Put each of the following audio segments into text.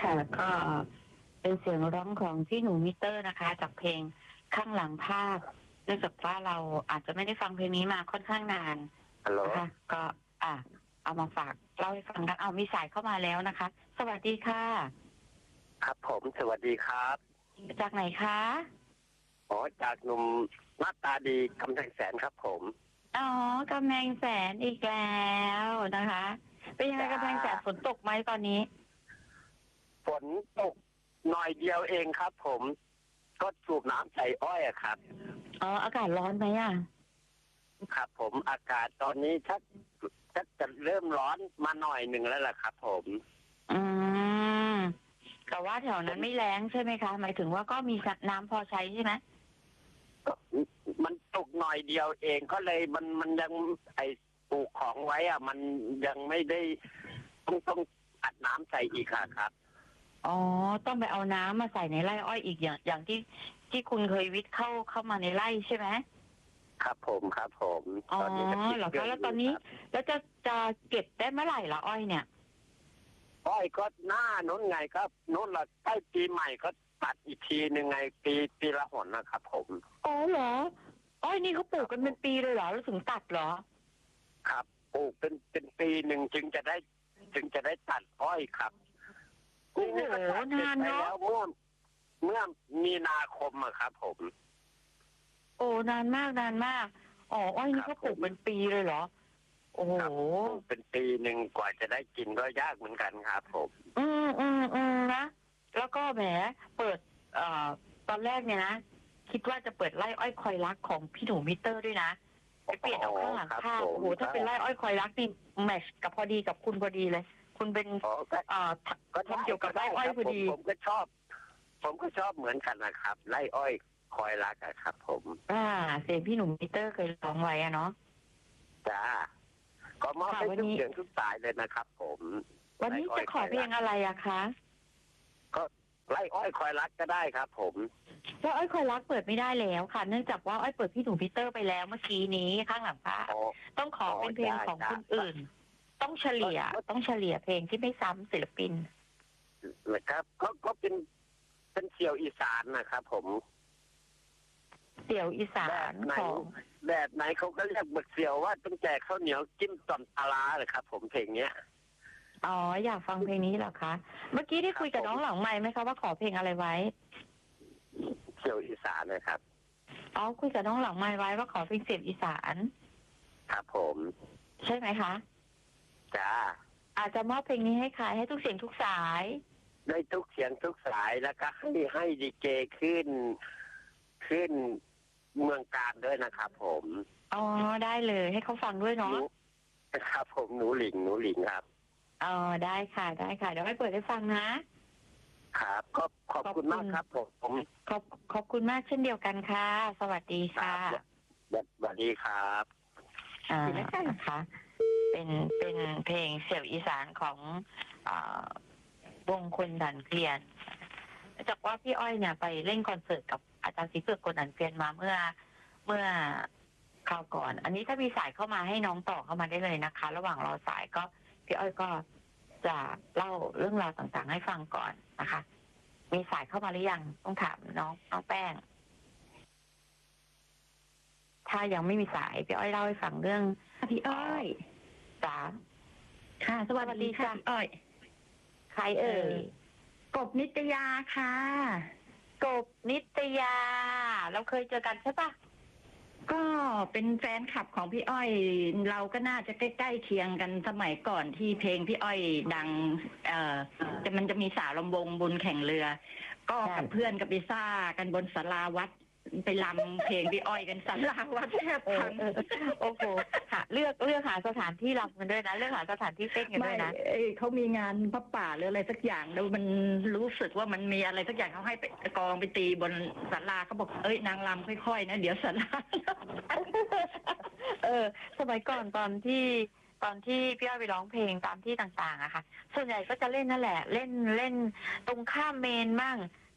ค่ะก็เป็นเสียงร้องของพี่หนูมิเตอร์นะคะ จากเพลงข้างหลังภาพเนื่องจากว่าเราอาจจะไม่ได้ฟังเพลงนี้มาค่อนข้างนานฮัลโหลนะคะก็เอามาฝากเล่าให้ฟังกันเอามีสายเข้ามาแล้วนะคะ สวัสดีค่ะครับผมสวัสดีครับจากไหนคะจากหนุ่มหน้าตาดีกำแพงแสนครับผมอ๋อกำแพงแสนอีกแล้วนะคะเป็นยังไงกำแพงแสนฝนตกไหมตอนนี้ฝนตกหน่อยเดียวเองครับผมก็สูบน้ำใส่อ้อยอะครับอากาศร้อนไหมอ่ะครับผมอากาศตอนนี้ชักจะเริ่มร้อนมาหน่อยหนึ่งแล้วล่ะครับผมอืมแต่ว่าแถวนั้นไม่แล้งใช่ไหมคะหมายถึงว่าก็มีน้ำพอใช้ใช่ไหมมันตกหน่อยเดียวเองก็เลยมันยังปลูกของไว้อะมันยังไม่ได้ต้องอัดน้ำใส่อีกครับต้องไปเอาน้ำมาใส่ในไร่อ้อยอีกอย่างที่คุณเคยวิทย์เข้ามาในไร่ใช่ไหมครับผมตอนนี้เหรอคะแล้วตอนนี้แล้วจะเก็บได้เมื่อไหร่ละอ้อยเนี่ยอ้อยก็หน้านู้นไงครับนู้นละใกล้ปีใหม่ก็ตัดอีกทีหนึ่งไงปีละหนนะครับผมเหรออ้อยนี่เขาปลูกกันเป็นปีเลยเหรอแล้วถึงตัดเหรอครับปลูกเป็นปีหนึ่งจึงจะได้ตัดอ้อยครับโอ้โหนานเนาะเมื่อมีนาคมอะครับผมนานมากอ้อยนี่เขาปลูกเป็นปีเลยเหรอโอ้โหเป็นปีหนึ่งกว่าจะได้กินก็ยากเหมือนกันครับผมนะแล้วก็แหมเปิดตอนแรกเนี่ยนะคิดว่าจะเปิดไร่อ้อยคอยรักของพี่หนูมิเตอร์ด้วยนะไปเปลี่ยนเอาข้างหลังภาพโอ้โหถ้าเป็นไร่อ้อยคอยรักนี่แมทช์กับพอดีกับคุณพอดีเลยคุณเป็นก็ทำเกี่ยวกับไร่อ้อยพอดีผมก็ชอบเหมือนกันนะครับไร่อ้อยคอยรักอะครับผมเสียงพี่หนุ่มมิเตอร์เคยร้องไว้อะเนาะจ้าก็มอบให้ทุกเสียงทุกสายเลยนะครับผมวันนี้จะขอเพลงอะไรอะคะก็ไร่อ้อยคอยรักก็ได้ครับผมไร่อ้อยคอยรักเปิดไม่ได้แล้วค่ะเนื่องจากว่าอ้อยเปิดพี่หนุ่มมิเตอร์ไปแล้วเมื่อกี้นี้ข้างหลังภาพต้องขอเป็นเพลงของคนอื่นต้องเฉลี่ยเพลงที่ไม่ซ้ำศิลปินนะครับก็เป็นเสี่ยวอีสานนะครับผมเสี่ยวอีสานของแบบไหนเขาก็เรียกบักเสี่ยวว่าต้องแจกข้าวเหนียวจิ้มต่อมปลาเลยครับผมเพลงเนี้ยอยากฟังเพลงนี้เหรอคะเมื่อกี้ได้คุยกับน้องหลังไมค์ไหมคะว่าขอเพลงอะไรไว้เสี่ยวอีสานนะครับคุยกับน้องหลังไมค์ไว้ว่าขอเพลงเสี่ยวอีสานครับผมใช่ไหมคะจ้าอาจจะมอบเพลงนี้ให้ใครให้ทุกเสียงทุกสายได้ทุกเสียงทุกสายแล้วก็ให้ดีเจขึ้นเมืองการด้วยนะครับผมได้เลยให้เขาฟังด้วยเนาะครับผมหนูหลิงครับได้ค่ะเดี๋ยวให้เปิดให้ฟังนะครับก็ขอบคุณมากครับผมขอบคุณมากเช่นเดียวกันค่ะสวัสดีค่ะสวัสดีครับนะคะเป็นเพลงเสี่ยวอีสานของวงคนดันเกลียนจากว่าพี่อ้อยเนี่ยไปเล่นคอนเสิร์ตกับอาจารย์ศรีเผือกคนดันเกลียนมาเมื่อคราวก่อนอันนี้ถ้ามีสายเข้ามาให้น้องต่อเข้ามาได้เลยนะคะระหว่างรอสายก็พี่อ้อยก็จะเล่าเรื่องราวต่างๆให้ฟังก่อนนะคะมีสายเข้ามาหรือยังต้องถามน้องแป้งถ้ายังไม่มีสายพี่อ้อยเล่าให้ฟังเรื่องพี่อ้อยจ๋าค่ะสวัสดีค่ะอ้อยใครกบนิตยาค่ะกบนิตยาเราเคยเจอกันใช่ปะก็เป็นแฟนคลับของพี่อ้อยเราก็น่าจะใกล้ๆเคียงกันสมัยก่อนที่เพลงพี่อ้อยดังแต่มันจะมีสาวลำวงบุญแข่งเรือก็กับเพื่อนกับพิซ่ากันบนศาลาวัดไปรำเพลงพี่อ้อยกันศาลาวัดแทบพังโอ้โหเลือกหาสถานที่รำกันด้วยนะเลือกหาสถานที่เต้นกันด้วยนะเขามีงานพระป่าหรืออะไรสักอย่างแล้วมันรู้สึกว่ามันมีอะไรสักอย่างเขาให้ไปกองไปตีบนศาลาเขาบอกนางรำค่อยๆนะเดี๋ยวศาลาสมัยก่อนตอนที่พี่อ้อยไปร้องเพลงตามที่ต่างๆอะค่ะส่วนใหญ่ก็จะเล่นนั่นแหละเล่นตรงข้ามเมนบ้าง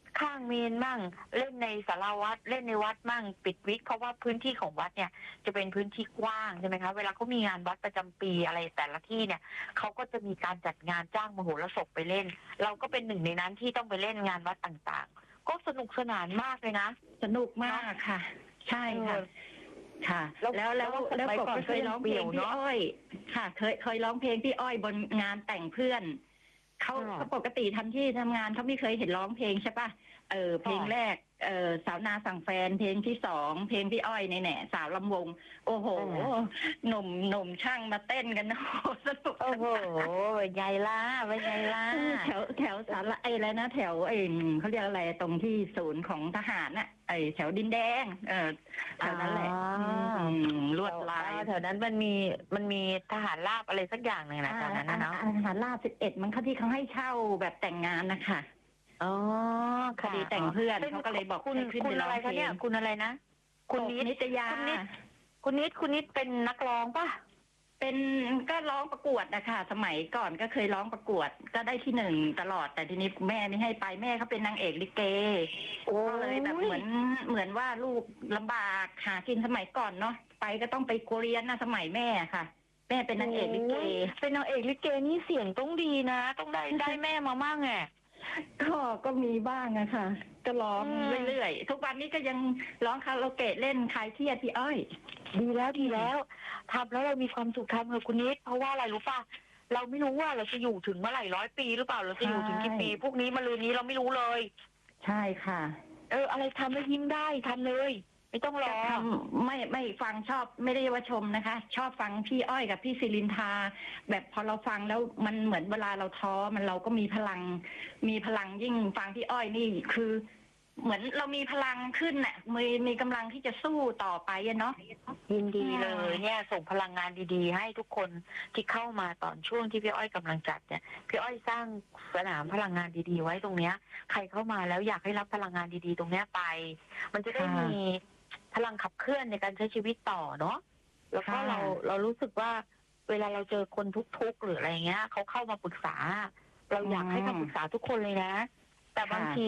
ข้างเมนมั่งเล่นในศาลาวัดเล่นในวัดมั่งปิดวิกเพราะว่าพื้นที่ของวัดเนี่ยจะเป็นพื้นที่กว้างใช่ไหมคะเวลาเขามีงานวัดประจำปีอะไรแต่ละที่เนี่ยเขาก็จะมีการจัดงานจ้างมโหรสพไปเล่น เราก็เป็นหนึ่งในนั้นที่ต้องไปเล่นงานวัดต่างๆก็สนุกสนานมากเลยนะสนุกมากค่ะ ใช่ค่ะค่ะแล้วปกติเคยร้องเพลงพี่อ้อยค่ะเคยร้องเพลงพี่อ้อยบนงานแต่งเพื่อนเขาปกติทำที่ทำงานเขาไม่เคยเห็นร้องเพลงใช่ปะเพลงแรกสาวนาสั่งแฟนเพลงที่สองเพลงพี่อ้อยในแหน่สาวลำวงโอ้โหหนุ่มช่างมาเต้นกันโอ้สนุกโอ้โหใหญ่ล่ะไปใหญ่ล่ะแถวสารอะไรนะแถวเขาเรียกอะไรตรงที่ศูนย์ของทหารน่ะแถวดินแดงแถวนั้นแหละลวดลายแถวนั้นมันมีทหารราบอะไรสักอย่างหนึ่งนะแถวนั้นนะเนาะทหารราบ11มันเขาที่เขาให้เช่าแบบแต่งงานนะคะอ๋อคดีแต่งเพื่อนเขาก็เลยบอกคุณอะไรคะเนี่ยคุณอะไรนะคุณนิตยาคุณนิดเป็นนักร้องป่ะเป็นก็ร้องประกวดนะคะสมัยก่อนก็เคยร้องประกวดก็ได้ที่1ตลอดแต่ทีนี้แม่ไม่ให้ไปแม่เขาเป็นนางเอกลิเกก็เลยแบบเหมือนว่าลูกลำบากหากินสมัยก่อนเนาะไปก็ต้องไปเรียนนะสมัยแม่ค่ะแม่เป็นนางเอกลิเกเป็นนางเอกลิเกนี่เสียงต้องดีนะต้องได้แม่มามั่งไงก็มีบ้างอะค่ะก็ร้องเรื่อยๆทุกวันนี้ก็ยังร้องคาราโอเกะเล่นคลายเครียดพี่อ้อยดีแล้วทำแล้วเรามีความสุขทำกับคุณนิดเพราะว่าอะไรรู้ป่ะเราไม่รู้ว่าเราจะอยู่ถึงเมื่อไหร่100 ปีหรือเปล่าเราจะอยู่ถึงกี่ปีพวกนี้มาลืนนี้เราไม่รู้เลยใช่ค่ะอะไรทำแล้วยิ้มได้ทำเลยไม่ต้องรอไม่ฟังชอบไม่ได้ว่าชมนะคะชอบฟังพี่อ้อยกับพี่ศิรินทาแบบพอเราฟังแล้วมันเหมือนเวลาเราท้อมันเราก็มีพลังยิ่งฟังพี่อ้อยนี่คือเหมือนเรามีพลังขึ้นน่ะมีกำลังที่จะสู้ต่อไปเนาะยินดีเลยเนี่ยส่งพลังงานดีๆให้ทุกคนที่เข้ามาตอนช่วงที่พี่อ้อยกำลังจัดเนี่ยพี่อ้อยสร้างสนามพลังงานดีๆไว้ตรงเนี้ยใครเข้ามาแล้วอยากให้รับพลังงานดีๆตรงเนี้ยไปมันจะได้มีพลังขับเคลื่อนในการใช้ชีวิตต่อเนาะแล้วก็เรารู้สึกว่าเวลาเราเจอคนทุกข์หรืออะไรเงี้ยเขาเข้ามาปรึกษาเราอยากให้คำปรึกษาทุกคนเลยนะแต่บางที